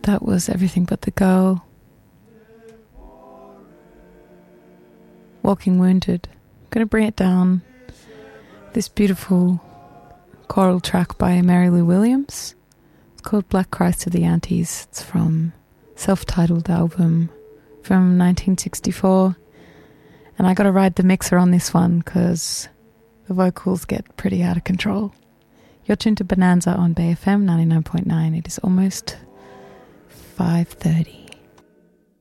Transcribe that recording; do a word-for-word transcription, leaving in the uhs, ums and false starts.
That was Everything But the Girl. Walking Wounded. I'm going to bring it down. This beautiful choral track by Mary Lou Williams. It's called Black Christ of the Antis. It's from self-titled album from nineteen sixty-four. And I got to ride the mixer on this one because the vocals get pretty out of control. You're tuned to Bonanza on Bay F M ninety-nine point nine. It is almost five thirty.